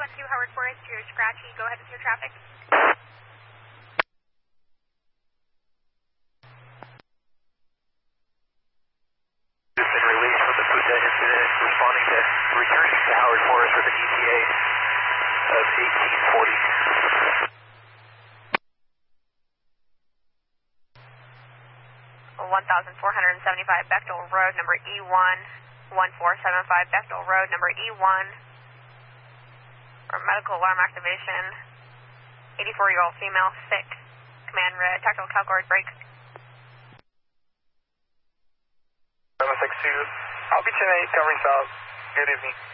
2 Howard Forest, you're scratchy. Go ahead and clear traffic. Been released from the Puja incident, responding to returning to Howard Forest with an ETA of 1840. 1475 Bechtel Road, number E1, 1475 Bechtel Road, number E1, for medical alarm activation, 84-year-old female, sick, command red, tactical calcord break. 762, I'll be 10-8, covering south, good evening.